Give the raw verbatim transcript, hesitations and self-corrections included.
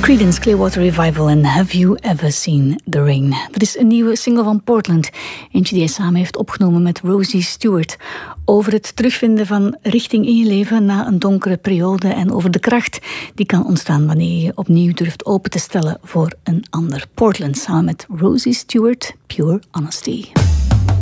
Creedence Clearwater Revival en Have You Ever Seen the Rain? Dat is een nieuwe single van Portland. Eentje die hij samen heeft opgenomen met Rosie Stewart. Over het terugvinden van richting in je leven na een donkere periode. En over de kracht die kan ontstaan wanneer je opnieuw durft open te stellen voor een ander. Portland samen met Rosie Stewart, Pure Honesty.